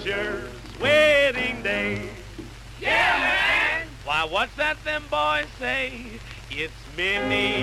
preacher's wedding day. Yeah, man! Why, what's that them boys say? It's Minnie